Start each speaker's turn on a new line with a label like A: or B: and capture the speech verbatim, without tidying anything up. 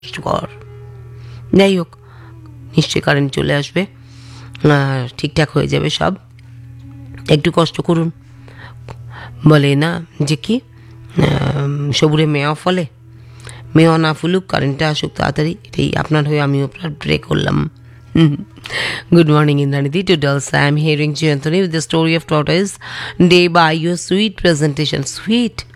A: কর। যাই হোক, নিশ্চয়ই কারেন্ট চলে আসবে, আর ঠিকঠাক হয়ে যাবে সব। একটু কষ্ট করুন। বলে না যে কি, সবুরে মেয়া ফলে, মেয়া না ফুলুক, কারেন্টটা আসুক তাড়াতাড়ি, এটাই আপনার হয়ে আমিও প্রে করলাম। Good morning, Indranidhi. To Dulce, I am hearing Anthony with the story of tortoise day by your sweet presentation. Sweet.